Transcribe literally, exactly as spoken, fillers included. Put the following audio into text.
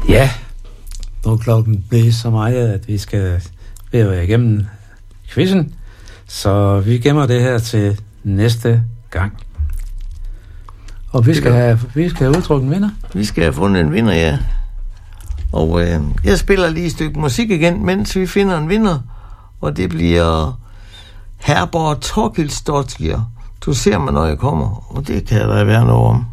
Ja, nu er klokken blevet så meget, at vi skal være igennem quizzen, så vi gemmer det her til næste gang. Og vi skal have, vi skal have udtrukket en vinder. Vi skal have fundet en vinder, ja. Og øh, jeg spiller lige et stykke musik igen, mens vi finder en vinder. Og det bliver Herborg Torkilsdottir. Du ser mig, når jeg kommer. Og det kan der være noget om.